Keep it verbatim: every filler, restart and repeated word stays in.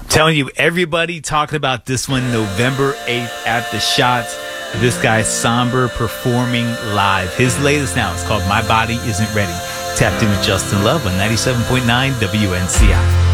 Telling you, everybody talking about this one November eighth at the Shots. This guy, Somber, performing live. His latest now is called My Body Isn't Ready. Tapped in with Justin Love on ninety-seven point nine W N C I.